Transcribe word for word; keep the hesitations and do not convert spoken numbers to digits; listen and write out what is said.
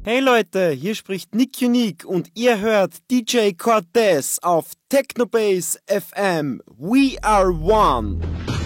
Hey Leute, hier spricht Nick Unique und ihr hört D J Cortez auf Technobase F M. We are one.